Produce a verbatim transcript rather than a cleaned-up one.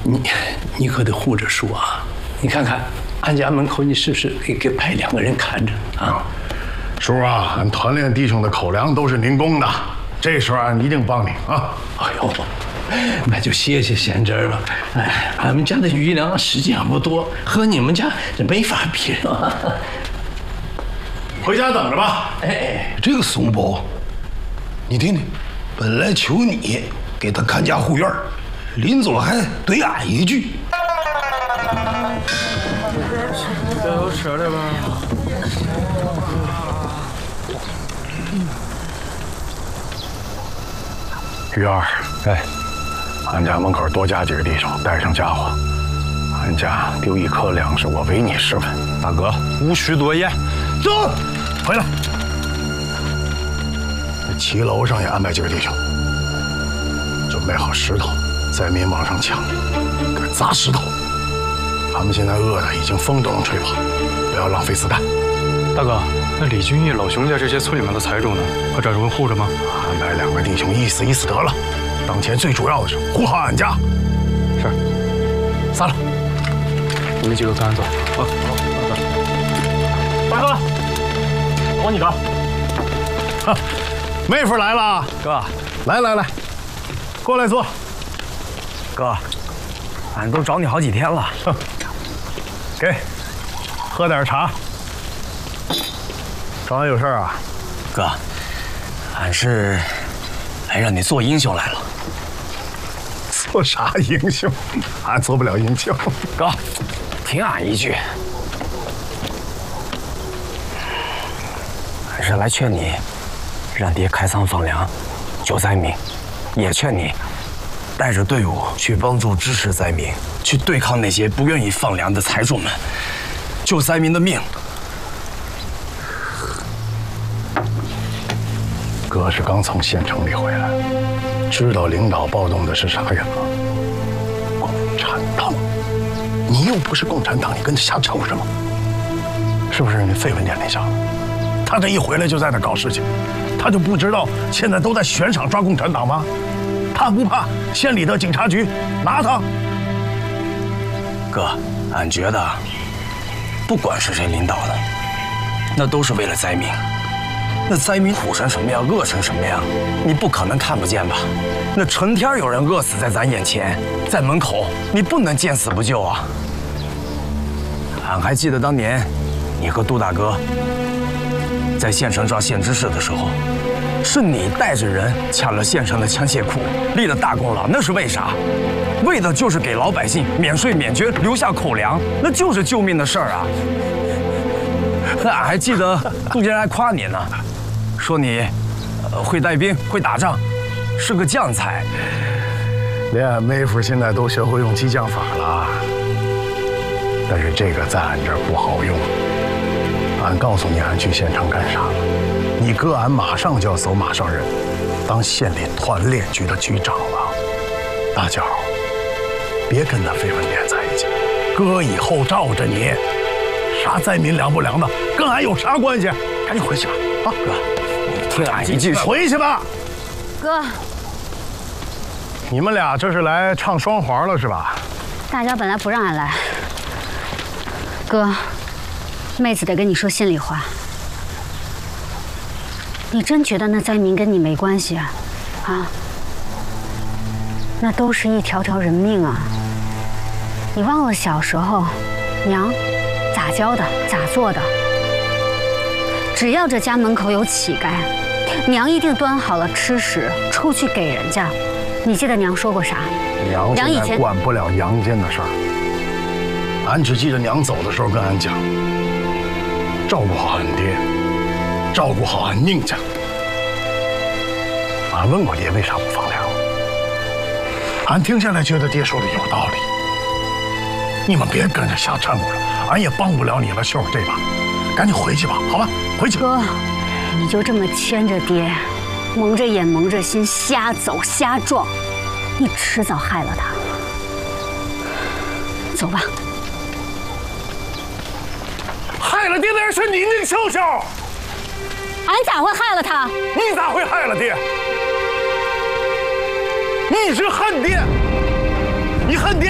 你你可得护着叔啊！你看看俺家门口，你是不是给给派两个人看着啊？ 叔啊，俺团练弟兄的口粮都是您供的，这时候俺一定帮你啊！ 哎呦，那就谢谢贤侄了。哎，俺们家的余粮实际上不多，和你们家这没法比啊。 回家等着吧。 哎， 这个松宝，你听听，本来求你给他看家护院，临走还怼俺一句。 带我吃的吧。 玉儿，哎，俺家门口多加几个弟兄，带上家伙。俺家丢一颗粮食，我唯你是问。 大哥，无需多言。 走，回来。骑楼上也安排几个弟兄，准备好石头，灾民往上抢，给砸石头。他们现在饿的已经风都能吹跑，不要浪费子弹。 大哥，那李俊义老熊家这些村里面的财主呢？还找人护着吗？ 安排两个弟兄意思意思得了。当前最主要的是护好俺家。 是。 散了。 你们几个跟俺走。好。 大哥，我你的。 哈，妹夫来了。 哥， 来来来，过来坐。 哥，俺都找你好几天了。 给，喝点茶。找俺有事啊？ 哥，俺是来让你做英雄来了。 做啥英雄？俺做不了英雄。 哥，听俺一句，俺是来劝你，让爹开仓放粮，救灾民，也劝你带着队伍去帮助支持灾民，去对抗那些不愿意放粮的财主们，救灾民的命。 哥是刚从县城里回来，知道领导暴动的是啥人吗？共产党。你又不是共产党，你跟他瞎扯什么？是不是你费文店那小子？他这一回来就在那搞事情，他就不知道现在都在悬赏抓共产党吗？他不怕县里的警察局拿他？ 哥，俺觉得，不管是谁领导的，那都是为了灾民。那灾民苦成什么样，饿成什么样，你不可能看不见吧？那成天有人饿死在咱眼前，在门口，你不能见死不救啊！俺还记得当年，你和杜大哥在县城抓县知事的时候，是你带着人抢了县城的枪械库，立了大功劳。那是为啥？为的就是给老百姓免税免捐，留下口粮，那就是救命的事儿啊！那俺还记得杜家人还夸你呢。说你，呃，会带兵，会打仗，是个将才。 连俺妹夫现在都学会用激将法了，但是这个在俺这儿不好用。俺告诉你，俺去县城干啥了？你哥俺马上就要走马上任，当县里团练局的局长了。大脚，别跟那费文典在一起，哥以后罩着你，啥灾民粮不粮的，跟俺有啥关系？赶紧回去吧，啊，哥。 听俺一句， 回去吧。 哥， 你们俩这是来唱双簧了是吧？ 大家本来不让俺来。哥，妹子得跟你说心里话。你真觉得那灾民跟你没关系啊？啊？那都是一条条人命啊！你忘了小时候，娘咋教的，咋做的？只要这家门口有乞丐，娘一定端好了吃食出去给人家。你记得娘说过啥？ 娘现在管不了阳间的事儿，俺只记得娘走的时候跟俺讲，照顾好俺爹，照顾好俺宁家。俺问过爹为啥不放粮，俺听下来觉得爹说的有道理。你们别跟着瞎掺和了，俺也帮不了你了，秀儿这把。赶紧回去吧，好吧，回去。 哥，你就这么牵着爹，蒙着眼蒙着心瞎走瞎撞，你迟早害了他。走吧。 害了爹的人是你，宁秀秀。 俺咋会害了他？ 你咋会害了爹？你一直恨爹，你恨爹。